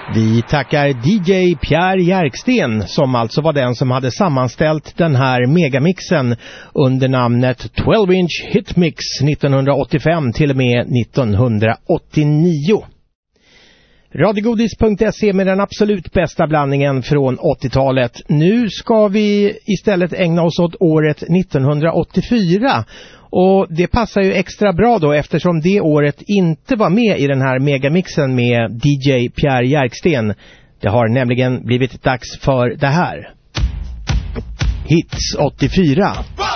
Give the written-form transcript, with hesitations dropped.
Vi tackar DJ Pierre Jerksten som alltså var den som hade sammanställt den här megamixen under namnet 12-inch Hitmix 1985 till och med 1989. Radiogodis.se med den absolut bästa blandningen från 80-talet. Nu ska vi istället ägna oss åt året 1984. Och det passar ju extra bra då eftersom det året inte var med i den här megamixen med DJ Pierre Jerksten. Det har nämligen blivit dags för det här. Hits 84.